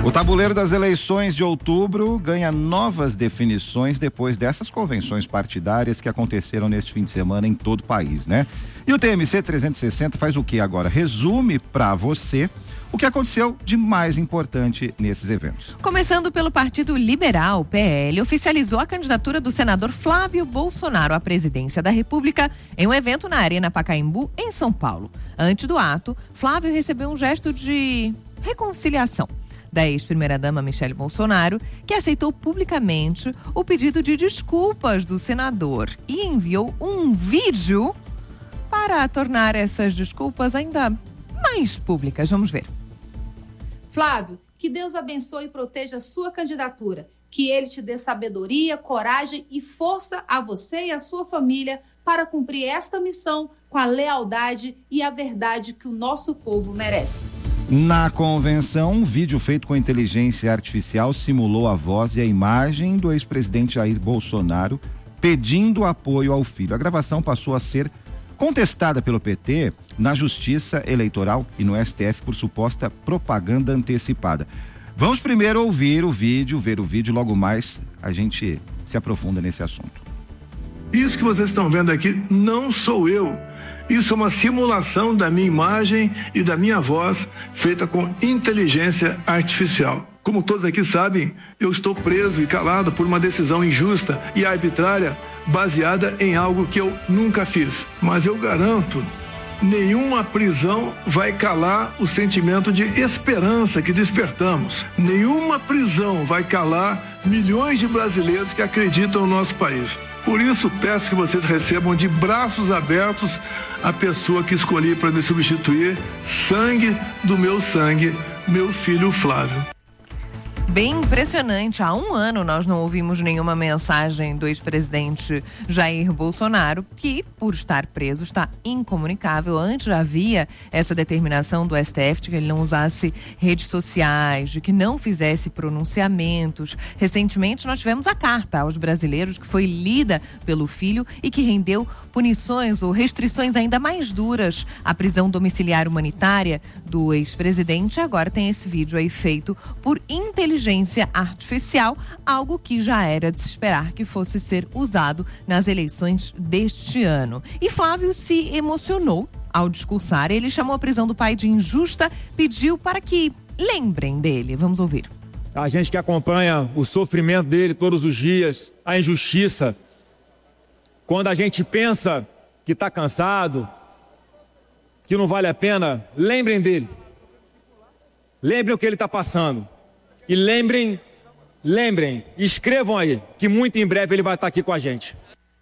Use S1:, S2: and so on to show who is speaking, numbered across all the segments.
S1: O tabuleiro das eleições de outubro ganha novas definições depois dessas convenções partidárias que aconteceram neste fim de semana em todo o país, né? E o TMC 360 faz o que agora? Resume para você o que aconteceu de mais importante nesses eventos.
S2: Começando pelo Partido Liberal, PL, oficializou a candidatura do senador Flávio Bolsonaro à presidência da República em um evento na Arena Pacaembu, em São Paulo. Antes do ato, Flávio recebeu um gesto de reconciliação da ex-primeira-dama Michele Bolsonaro, que aceitou publicamente o pedido de desculpas do senador e enviou um vídeo para tornar essas desculpas ainda mais públicas. Vamos ver.
S3: Flávio, que Deus abençoe e proteja a sua candidatura. Que Ele te dê sabedoria, coragem e força a você e a sua família para cumprir esta missão com a lealdade e a verdade que o nosso povo merece.
S1: Na convenção, um vídeo feito com inteligência artificial simulou a voz e a imagem do ex-presidente Jair Bolsonaro pedindo apoio ao filho. A gravação passou a ser contestada pelo PT na Justiça Eleitoral e no STF por suposta propaganda antecipada. Vamos primeiro ouvir o vídeo, ver o vídeo, logo mais a gente se aprofunda nesse assunto.
S4: Isso que vocês estão vendo aqui não sou eu. Isso é uma simulação da minha imagem e da minha voz feita com inteligência artificial. Como todos aqui sabem, eu estou preso e calado por uma decisão injusta e arbitrária baseada em algo que eu nunca fiz. Mas eu garanto, nenhuma prisão vai calar o sentimento de esperança que despertamos. Nenhuma prisão vai calar milhões de brasileiros que acreditam no nosso país. Por isso, peço que vocês recebam de braços abertos a pessoa que escolhi para me substituir, sangue do meu sangue, meu filho Flávio.
S2: Bem impressionante. Há um ano nós não ouvimos nenhuma mensagem do ex-presidente Jair Bolsonaro, que, por estar preso, está incomunicável. Antes já havia essa determinação do STF de que ele não usasse redes sociais, de que não fizesse pronunciamentos. Recentemente nós tivemos a carta aos brasileiros que foi lida pelo filho e que rendeu punições ou restrições ainda mais duras à prisão domiciliar humanitária do ex-presidente. Agora tem esse vídeo aí feito por inteligência artificial, algo que já era de se esperar que fosse ser usado nas eleições deste ano. E Flávio se emocionou ao discursar. Ele chamou a prisão do pai de injusta, pediu para que lembrem dele. Vamos ouvir.
S5: A gente que acompanha o sofrimento dele todos os dias, a injustiça, quando a gente pensa que está cansado, que não vale a pena, lembrem dele. Lembrem o que ele está passando. E lembrem, escrevam aí, que muito em breve ele vai estar aqui com a gente.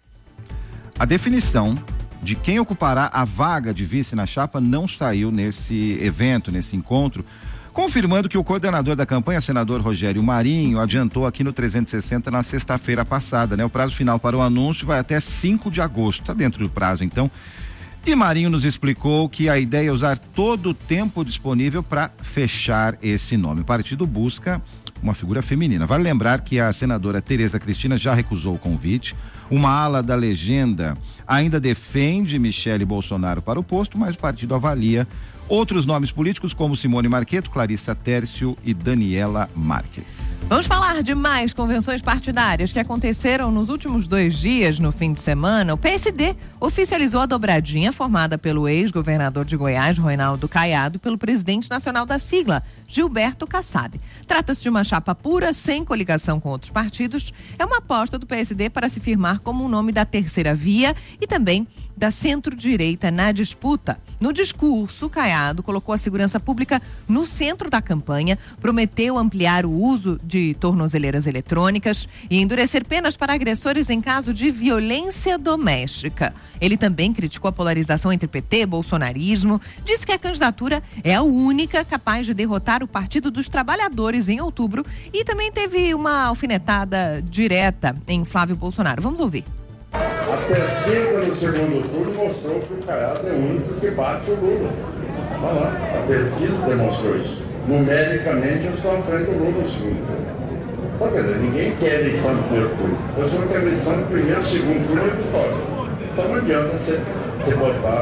S1: A definição de quem ocupará a vaga de vice na chapa não saiu nesse evento, nesse encontro, confirmando que o coordenador da campanha, senador Rogério Marinho, adiantou aqui no 360 na sexta-feira passada, né? O prazo final para o anúncio vai até 5 de agosto, está dentro do prazo então. E Marinho nos explicou que a ideia é usar todo o tempo disponível para fechar esse nome. O partido busca uma figura feminina. Vale lembrar que a senadora Tereza Cristina já recusou o convite. Uma ala da legenda ainda defende Michele Bolsonaro para o posto, mas o partido avalia outros nomes políticos como Simone Marqueto, Clarissa Tércio e Daniela Marques.
S2: Vamos falar de mais convenções partidárias que aconteceram nos últimos 2 dias no fim de semana. O PSD oficializou a dobradinha formada pelo ex-governador de Goiás, Ronaldo Caiado, e pelo presidente nacional da sigla, Gilberto Kassab. Trata-se de uma chapa pura, sem coligação com outros partidos. É uma aposta do PSD para se firmar como um nome da terceira via e também da centro-direita na disputa. No discurso, Caiado colocou a segurança pública no centro da campanha, prometeu ampliar o uso de tornozeleiras eletrônicas e endurecer penas para agressores em caso de violência doméstica. Ele também criticou a polarização entre PT e bolsonarismo, disse que a candidatura é a única capaz de derrotar o Partido dos Trabalhadores em outubro e também teve uma alfinetada direta em Flávio Bolsonaro. Vamos ouvir.
S6: A pesquisa no segundo turno mostrou que o Caiado é o único que bate o Lula. Olha lá, a pesquisa demonstrou isso. Numericamente, eu estou à frente do Lula no segundo turno. Então, quer dizer, ninguém quer eleição no primeiro turno. Eu só quero eleição no primeiro e segundo turno é vitória. Então não adianta você botar